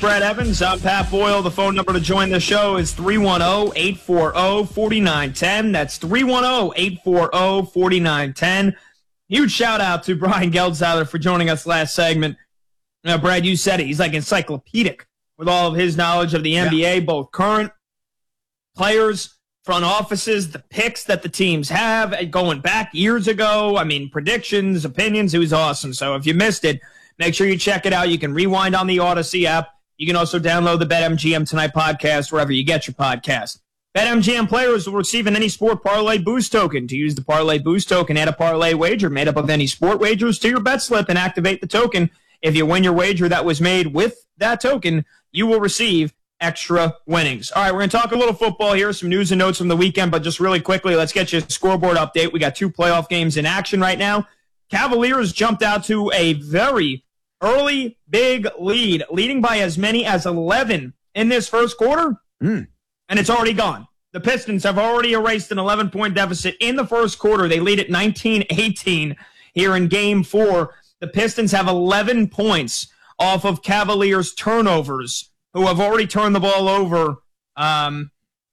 Brad Evans, I'm Pat Boyle. The phone number to join the show is 310-840-4910. That's 310-840-4910. Huge shout out to Brian Geldzeiler for joining us last segment. Brad, you said it. He's like encyclopedic with all of his knowledge of the NBA, both current players, front offices, the picks that the teams have going back years ago. I mean, predictions, opinions. It was awesome. So if you missed it, make sure you check it out. You can rewind on the Odyssey app. You can also download the BetMGM Tonight podcast wherever you get your podcast. BetMGM players will receive an Any Sport Parlay Boost token. To use the Parlay Boost token, add a parlay wager made up of any sport wagers to your bet slip and activate the token. If you win your wager that was made with that token, you will receive extra winnings. All right, we're going to talk a little football here, some news and notes from the weekend, but just really quickly, let's get you a scoreboard update. We got 2 playoff games in action right now. Cavaliers jumped out to a very early big lead, leading by as many as 11 in this first quarter, and it's already gone. The Pistons have already erased an 11-point deficit in the first quarter. They lead at 19-18 here in Game 4. The Pistons have 11 points off of Cavaliers turnovers, who have already turned the ball over. I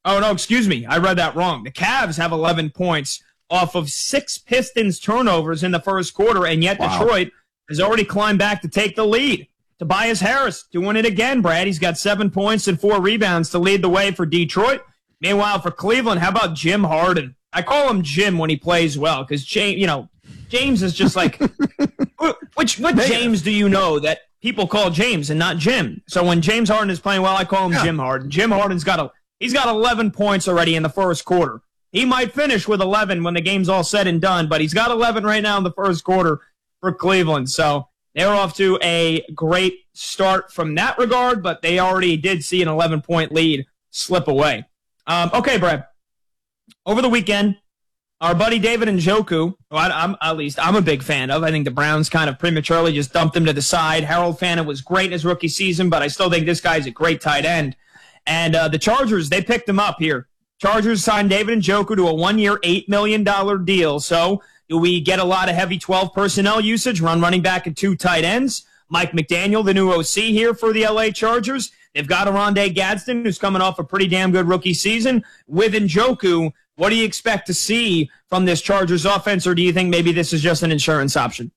read that wrong. The Cavs have 11 points off of 6 Pistons turnovers in the first quarter, and yet Detroit has already climbed back to take the lead. Tobias Harris doing it again, Brad. He's got 7 points and 4 rebounds to lead the way for Detroit. Meanwhile, for Cleveland, how about Jim Harden? I call him Jim when he plays well because, James is just like what James do you know that people call James and not Jim? So when James Harden is playing well, I call him Jim Harden. Jim Harden's got 11 points already in the first quarter. He might finish with 11 when the game's all said and done, but he's got 11 right now in the first quarter for Cleveland. So they're off to a great start from that regard, but they already did see an 11-point lead slip away. Okay, Brad. Over the weekend, our buddy David Njoku, who I'm a big fan of. I think the Browns kind of prematurely just dumped him to the side. Harold Fanta was great in his rookie season, but I still think this guy's a great tight end. And the Chargers, they picked him up here. Chargers signed David Njoku to a 1-year, $8 million deal. So do we get a lot of heavy 12 personnel usage, running back and 2 tight ends? Mike McDaniel, the new OC here for the LA Chargers. They've got Oronde Gadsden, who's coming off a pretty damn good rookie season. With Njoku, what do you expect to see from this Chargers offense, or do you think maybe this is just an insurance option?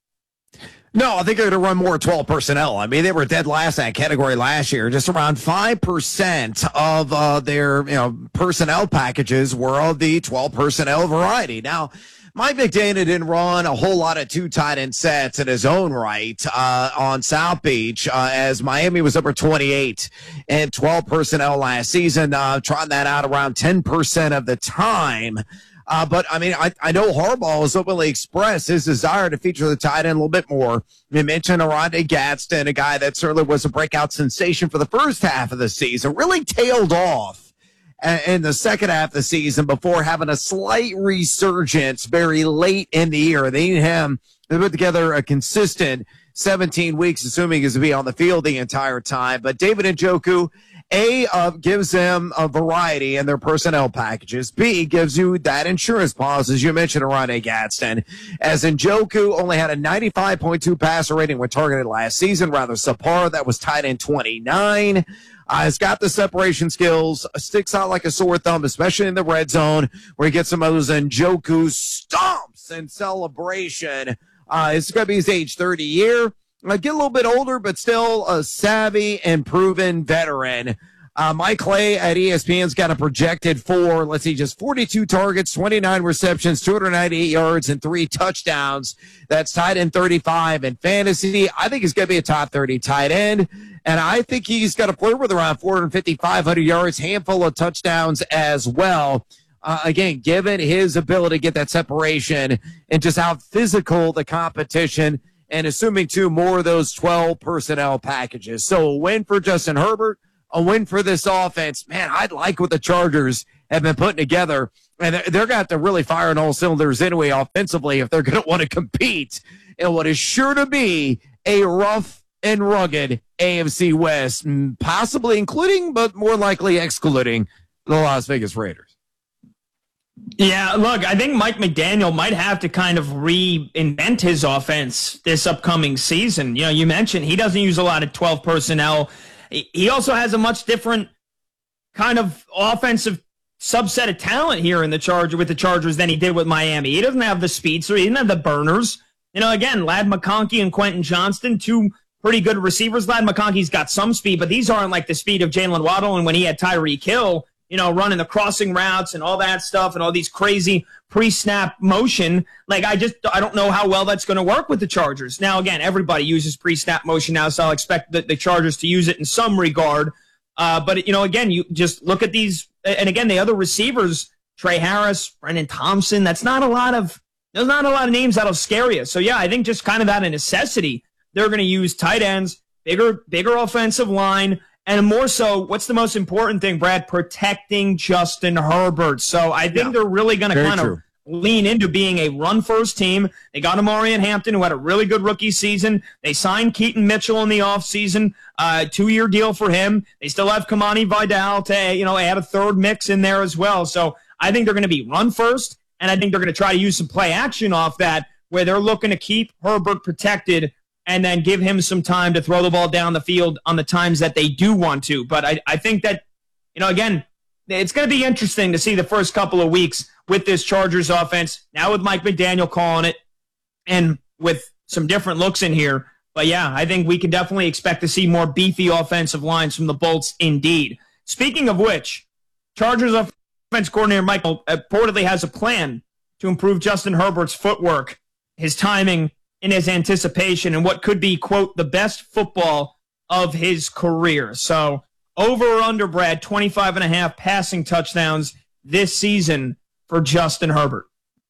No, I think they're going to run more 12 personnel. I mean, they were dead last in that category last year. Just around 5% of their personnel packages were of the 12 personnel variety. Now, Mike McDaniel didn't run a whole lot of 2 tight end sets in his own right on South Beach as Miami was number 28 and 12 personnel last season, trotting that out around 10% of the time. But, I mean, I know Harbaugh has openly expressed his desire to feature the tight end a little bit more. You mentioned Oronde Gadsden, a guy that certainly was a breakout sensation for the first half of the season, really tailed off in the second half of the season before having a slight resurgence very late in the year. They need him to put together a consistent 17 weeks, assuming he's going to be on the field the entire time. But David Njoku, gives them a variety in their personnel packages. B, gives you that insurance policy, as you mentioned, Oronde Gadsden. As Njoku only had a 95.2 passer rating when targeted last season, rather subpar. That was tight end 29. He's got the separation skills, sticks out like a sore thumb, especially in the red zone, where he gets some of those Njoku stomps and celebration. It's going to be his age 30 year. Get a little bit older, but still a savvy and proven veteran. Mike Clay at ESPN's got a projected for, just 42 targets, 29 receptions, 298 yards, and 3 touchdowns. That's tight end 35 in fantasy. I think he's going to be a top 30 tight end, and I think he's got to flirt with around 450, 500 yards, handful of touchdowns as well. Again, given his ability to get that separation and just how physical the competition, and assuming more of those 12 personnel packages. So a win for Justin Herbert, a win for this offense. Man, I like what the Chargers have been putting together. And they're going to have to really fire on all cylinders anyway offensively if they're going to want to compete in what is sure to be a rough and rugged AFC West, possibly including, but more likely excluding, the Las Vegas Raiders. Yeah, look, I think Mike McDaniel might have to kind of reinvent his offense this upcoming season. You mentioned he doesn't use a lot of 12 personnel he also has a much different kind of offensive subset of talent here with the Chargers than he did with Miami. He doesn't have the speed, so he didn't have the burners. Again, Ladd McConkey and Quentin Johnston, two pretty good receivers. Ladd McConkey's got some speed, but these aren't like the speed of Jalen Waddle and when he had Tyreek Hill, running the crossing routes and all that stuff and all these crazy pre-snap motion. Like, I don't know how well that's going to work with the Chargers. Now, again, everybody uses pre-snap motion now, so I'll expect the Chargers to use it in some regard. But, again, you just look at these, and again, the other receivers, Trey Harris, Brennan Thompson, there's not a lot of names that'll scare you. So, yeah, I think just kind of out of necessity, they're going to use tight ends, bigger offensive line, and more so, what's the most important thing, Brad? Protecting Justin Herbert. So I think they're really going to kind of lean into being a run-first team. They got Amari Hampton, who had a really good rookie season. They signed Keaton Mitchell in the offseason, 2-year deal for him. They still have Kamani Vidal to add a third mix in there as well. So I think they're going to be run-first, and I think they're going to try to use some play action off that, where they're looking to keep Herbert protected and then give him some time to throw the ball down the field on the times that they do want to. But I think that, again, it's going to be interesting to see the first couple of weeks with this Chargers offense, now with Mike McDaniel calling it and with some different looks in here. But, yeah, I think we can definitely expect to see more beefy offensive lines from the Bolts indeed. Speaking of which, Chargers offense coordinator Michael reportedly has a plan to improve Justin Herbert's footwork, his timing, in his anticipation, and what could be, quote, the best football of his career. So over or under, Brad, 25.5 passing touchdowns this season for Justin Herbert.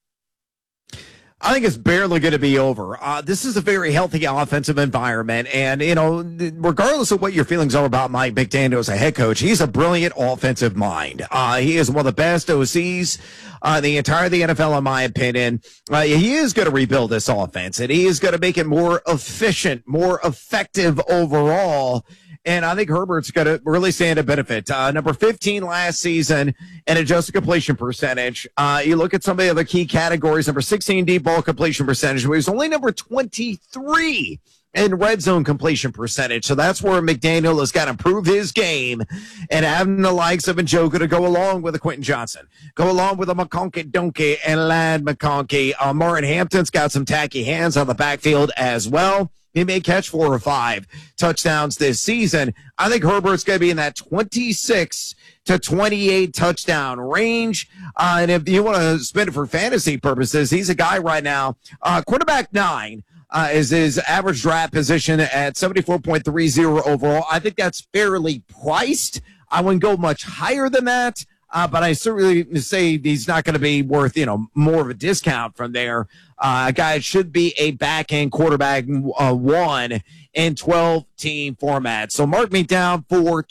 I think it's barely going to be over. This is a very healthy offensive environment. And, regardless of what your feelings are about Mike McDaniel as a head coach, he's a brilliant offensive mind. He is one of the best OCs the entire the NFL, in my opinion. He is going to rebuild this offense, and he is going to make it more efficient, more effective overall. And I think Herbert's going to really stand to benefit. Number 15 last season in adjusted completion percentage. You look at some of the other key categories. Number 16 deep ball completion percentage. He was only number 23 in red zone completion percentage. So that's where McDaniel has got to improve his game, and having the likes of Njoku to go along with a Quentin Johnson, go along with a McConkey Donkey and Ladd McConkey. Martin Hampton's got some tacky hands on the backfield as well. He may catch 4 or 5 touchdowns this season. I think Herbert's going to be in that 26 to 28 touchdown range. And if you want to spend it for fantasy purposes, he's a guy right now, quarterback 9 is his average draft position at 74.30 overall. I think that's fairly priced. I wouldn't go much higher than that. But I certainly say he's not going to be worth, more of a discount from there. A guy should be a back-end quarterback 1 in 12-team format. So mark me down for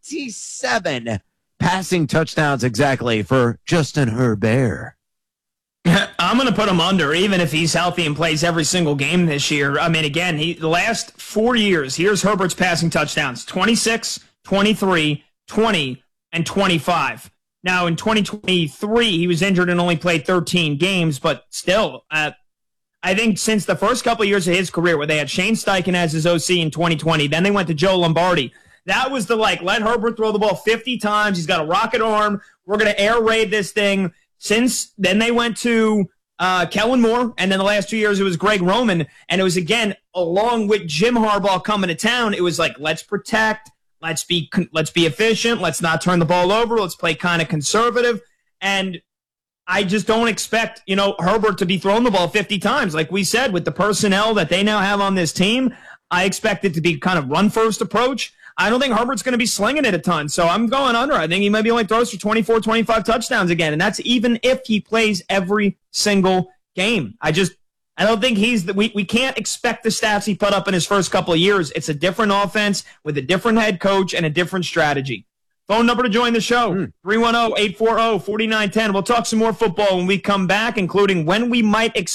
27 passing touchdowns exactly for Justin Herbert. I'm going to put him under, even if he's healthy and plays every single game this year. I mean, again, the last 4 years, here's Herbert's passing touchdowns: 26, 23, 20, and 25. Now, in 2023, he was injured and only played 13 games, but still, I think since the first couple of years of his career, where they had Shane Steichen as his OC in 2020, then they went to Joe Lombardi. That was the, let Herbert throw the ball 50 times. He's got a rocket arm. We're going to air raid this thing. Since then, they went to Kellen Moore, and then the last 2 years, it was Greg Roman. And it was, again, along with Jim Harbaugh coming to town, it was let's protect. Let's be efficient. Let's not turn the ball over. Let's play kind of conservative. And I just don't expect, Herbert to be throwing the ball 50 times. Like we said, with the personnel that they now have on this team, I expect it to be kind of run-first approach. I don't think Herbert's going to be slinging it a ton. So I'm going under. I think he maybe only throws for 24, 25 touchdowns again. And that's even if he plays every single game. I don't think we can't expect the stats he put up in his first couple of years. It's a different offense with a different head coach and a different strategy. Phone number to join the show, 310-840-4910. We'll talk some more football when we come back, including when we might expect